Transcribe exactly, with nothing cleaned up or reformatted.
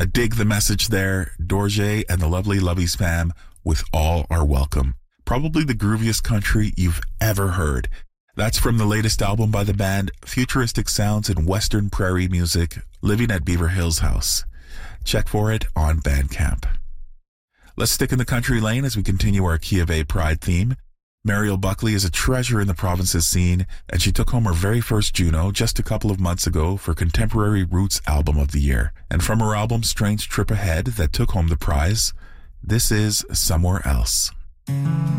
I dig the message there. Dorje and the lovely Lovies fam with All Are Welcome. Probably the grooviest country you've ever heard. That's from the latest album by the band, Futuristic Sounds and Western Prairie Music, Living at Beaver Hills House. Check for it on Bandcamp. Let's stick in the country lane as we continue our Key of A Pride theme. Mariel Buckley is a treasure in the province's scene, and she took home her very first Juno just a couple of months ago for Contemporary Roots Album of the Year. And from her album Strange Trip Ahead that took home the prize, this is Somewhere Else.